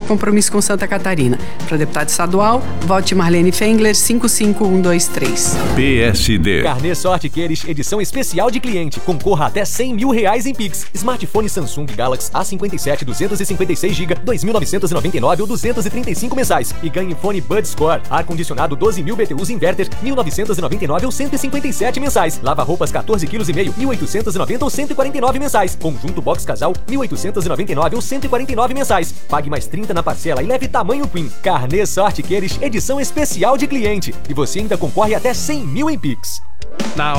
compromisso com Santa Catarina. Para deputado estadual, vote Marlene Fengler, 55123. PSD. Carnê Sorte Queires, edição especial de cliente. Concorra até R$100 mil em Pix. Smartphone Samsung Galaxy A57 256GB, 2.999 ou 235 mensais. E ganhe fone Bud Score. Ar-condicionado 12.000 BTUs Inverter, 1.999 ou 157 mensais. Lava-roupas 14,5 kg, 1.890 ou 149 mensais. Conjunto Box Casal, 1.899 ou 149 mensais. Pague mais 30 na parcela e leve tamanho Queen. Carnê Sorte Queires, edição especial de cliente. E você ainda concorre até R$100 mil em Pix.